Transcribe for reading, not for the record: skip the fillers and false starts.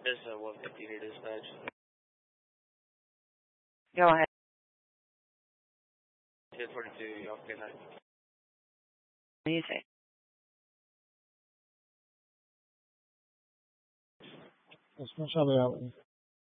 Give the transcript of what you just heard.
This is 150 to dispatch. Go ahead. 1042, y'all good night. What do you say? Escúchame,